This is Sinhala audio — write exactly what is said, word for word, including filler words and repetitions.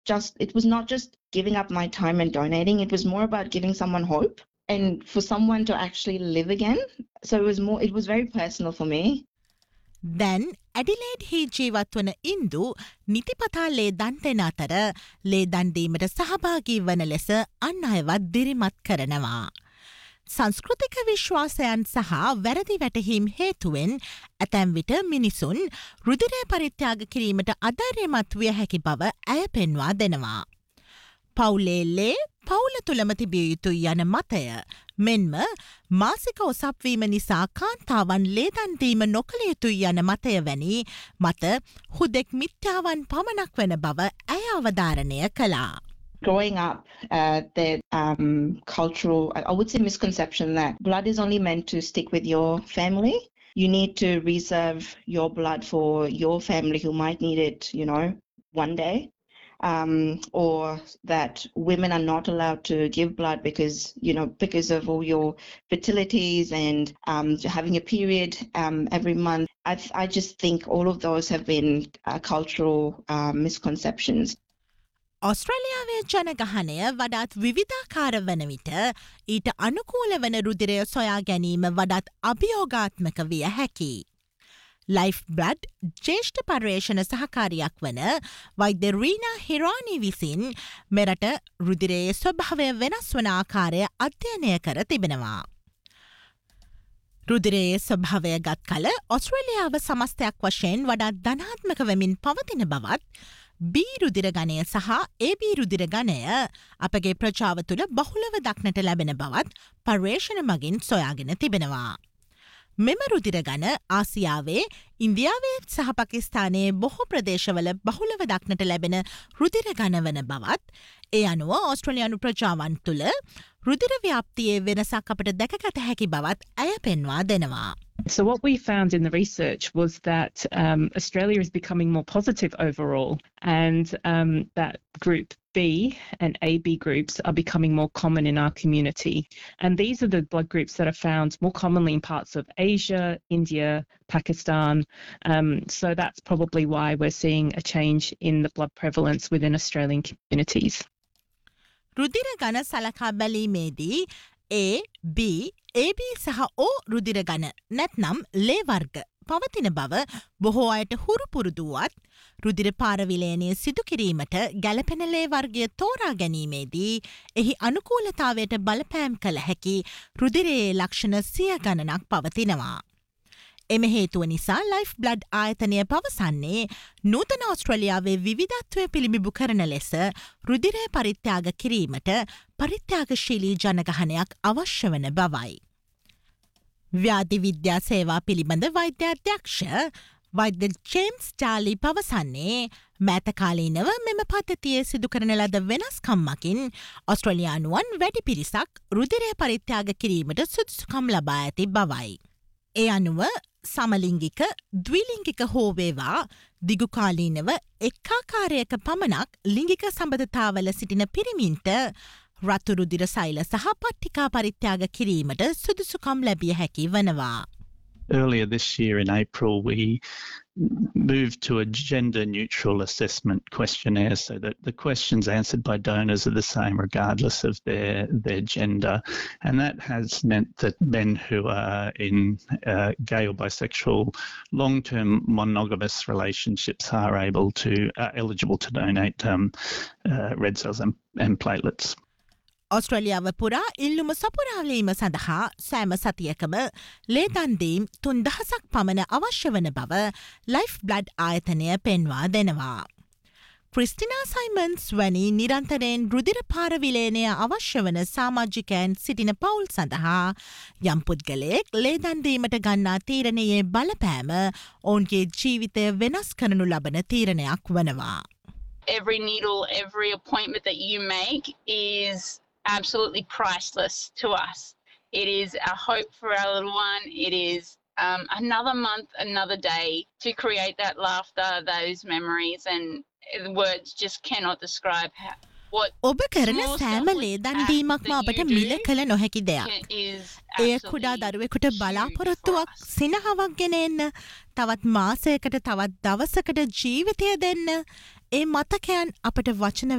just, it was not just giving up my time and donating. It was more about giving someone hope and for someone to actually live again. So it was more, it was very personal for me. දැන් ඇඩිලේඩ් හි ජීවත් වන ඉන්දු නිතිපතා ලේදන් දෙන අතර ලේදන් දීමට සහභාගී වන ලෙස අන් අයවත් දිරිමත් කරනවා. සංස්කෘතික විශ්වාසයන් සහ වැරදි වැටහීම් හේතුවෙන් ඇතැම් විට මිනිසුන් රුධිරය පරිත්‍යාග කිරීමට අධෛර්යමත් විය හැකි බව ඇය පෙන්වා දෙනවා. පවුලේල්ලේ පවුල තුළම තිබිය යුතුයි යන මතය මෙන්ම මාසික ඔසප්වීම නිසා කාන්තාවන් ලේදන් දීම නොකළ යුතුයි යන මතය වැනි මත හුදෙක් මිත්‍යාවන් පමණක් වන බව ඇය අවධාරණය කළා. Growing up, uh, the um, cultural, I would say misconception that blood is only meant to stick with your family. You need to reserve your blood for your family who might need it, you know, one day. Um, or that women are not allowed to give blood because, you know, because of all your fertilities and um, having a period um, every month. I, I just think all of those have been uh, cultural uh, misconceptions. ඔස්ට්‍රේලියාවේ ජනගහනය වඩාත් විවිධාකාර වන විට ඊට අනුකූල වන රුධිරය සොයා ගැනීම වඩාත් අභියෝගාත්මක විය හැකි. ලයිෆ් බ්ලඩ් ජේෂ්ඨ පර්යේෂණ සහකාරියක් වන වෛද්‍ය රීනා හිරානි විසින් මෙරට රුධිරයේ ස්වභාවය වෙනස් වන ආකාරය අධ්‍යයනය කර තිබෙනවා. රුධිරයේ ස්වභාවය ගත් කල ඔස්ට්‍රේලියාව සමස්තයක් වශයෙන් වඩාත් ධනාත්මක වෙමින් පවතින බවත් B රුධිර ගණය සහ A B රුධිර ගණය අපගේ ප්‍රජාව තුළ බහුලව දක්නට ලැබෙන බවත් පර්යේෂණ මගින් සොයාගෙන තිබෙනවා. මෙම රුධිර ගණ ආසියාවේ ඉන්දියාවේ සහ පාකිස්තානයේ බොහෝ ප්‍රදේශවල බහුලව දක්නට ලැබෙන රුධිර ගණ වන බවත් ඒ අනුව ඕස්ට්‍රේලියානු ප්‍රජාවන් තුළ රුධිර ව්‍යාප්තියේ වෙනසක් අපට දැකගත හැකි බවත් ඇය පෙන්වා දෙනවා. So what we found in the research was that um, Australia is becoming more positive overall, and um, that group B and A B groups are becoming more common in our community. And these are the blood groups that are found more commonly in parts of Asia, India, Pakistan. Um, so that's probably why we're seeing a change in the blood prevalence within Australian communities. රුධිර ගණ සලකා බැලීමේදී A, B, A B සහ O රුධිර ගණ නැත්නම් ලේ වර්ග පවතින බව බොහෝ අයට හුරු පුරුදුවත් රුධිර පාරවිලයනය සිදු කිරීමට ගැලපෙන ලේ වර්ගය තෝරා ගැනීමේදී එහි අනුකූලතාවයට බලපෑම් කළ හැකි රුධිරයේ ලක්ෂණ සිය ගණනක් පවතිනවා. එම හේතුව නිසා ලයිෆ් බ්ලඩ් ආයතනය පවසන්නේ නූතන ඔස්ට්‍රේලියාවේ විවිධත්වය පිළිබිඹු කරන ලෙස රුධිරය පරිත්‍යාග කිරීමට පරිත්‍යාගශීලී ජනගහනයක් අවශ්‍ය වන බවයි. ව්‍යාධි විද්‍යා සේවා පිළිබඳ වෛද්‍ය අධ්‍යක්ෂ වෛද්‍ය ජේම්ස් ටාලි පවසන්නේ මෑතකාලීනව මෙම පද්ධතියේ සිදු කරන ලද වෙනස්කම් මකින් ඔස්ට්‍රේලියානුවන් වැඩි පිරිසක් රුධිරය පරිත්‍යාග කිරීමට සුදුසුකම් ලබා ඇති බවයි. ඒ අනුව සමලිංගික ද්විලිංගික හෝ වේවා දිගුකාලීනව එක්කාකාරයක පමණක් ලිංගික සම්බන්ධතාවල සිටින පිරිමින්ට රතු රුධිර සෛල සහ පට්ටිකා පරිත්‍යාග කිරීමට සුදුසුකම් ලැබිය හැකි වනවා. Earlier this year in April, we moved to a gender-neutral assessment questionnaire so that the questions answered by donors are the same regardless of their, their gender. And that has meant that men who are in uh, gay or bisexual long-term monogamous relationships are able to, are eligible to donate um, uh, red cells and, and platelets. ඔස්ට්‍රේලියාව පුරා ඉල්ලුම සපුරාලීම සඳහා සෑම සතියකම ලේදන්දීම් තුන්දහසක් පමණ අවශ්‍ය වන බව ලයිෆ් බ්ලඩ් ආයතනය පෙන්වා දෙනවා. ක්‍රිස්ටිනා සයිමන්ස් වැනි නිරන්තරයෙන් රුධිර පාරවිලේනය අවශ්‍ය වන සාමාජිකයන් සිටින පවුල් සඳහා යම් පුද්ගලයෙක් ලේදන්දීමට ගන්නා තීරණයේ බලපෑම ඔවුන්ගේ ජීවිතය වෙනස් කරනු ලබන තීරණයක් වනවා. Every needle, every appointment that you make is absolutely priceless to us. It is our hope for our little one. It is um, another month, another day to create that laughter, those memories, and words just cannot describe how. ඔබ කරන සෑම ලේදන්දීමක්ම අපට මිල කළ නොහැකි දෙයක්. එය කුඩා දරුවෙකුට බලාපොරොත්තුවක් සිනහවක් ගෙන එන්න, තවත් මාසයකට තවත් දවසකට ජීවිතය දෙන්න, ඒ මතකයන් අපට වචන